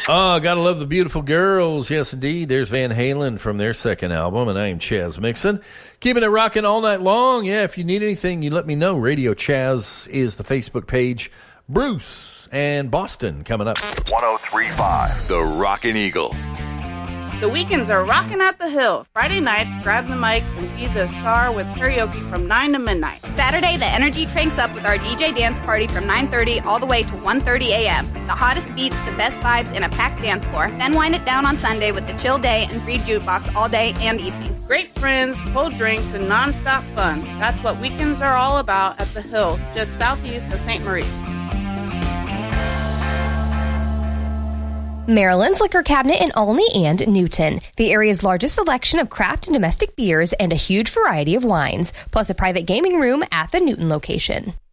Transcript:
Oh, gotta love the beautiful girls. Yes, indeed. There's Van Halen from their second album, and I am Chaz Mixon. Keeping it rocking all night long. Yeah, if you need anything, you let me know. Radio Chaz is the Facebook page. Bruce and Boston coming up. 103.5 The Rockin' Eagle. The weekends are rocking at the Hill. Friday nights, grab the mic and feed the star with karaoke from 9 to midnight. Saturday, the energy cranks up with our DJ dance party from 9:30 all the way to 1:30 a.m. The hottest beats, the best vibes, and a packed dance floor. Then wind it down on Sunday with the chill day and free jukebox all day and evening. Great friends, cold drinks, and nonstop fun. That's what weekends are all about at the Hill, just southeast of St. Marie. Maryland's Liquor Cabinet in Olney and Newton. The area's largest selection of craft and domestic beers and a huge variety of wines, plus a private gaming room at the Newton location.